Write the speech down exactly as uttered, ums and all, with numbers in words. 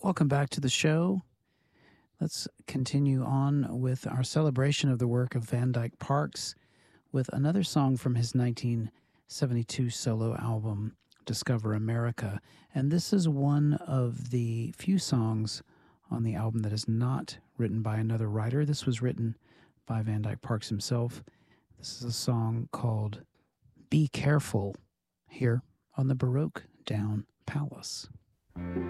Welcome back to the show. Let's continue on with our celebration of the work of Van Dyke Parks with another song from his nineteen seventy-two solo album, Discover America. And this is one of the few songs on the album that is not written by another writer. This was written by Van Dyke Parks himself. This is a song called Be Careful, here on the Baroque Down Palace.